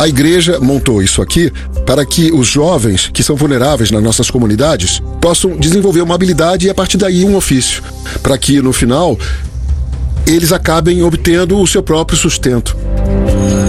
A igreja montou isso aqui para que os jovens que são vulneráveis nas nossas comunidades possam desenvolver uma habilidade e, a partir daí, um ofício, para que, no final, eles acabem obtendo o seu próprio sustento.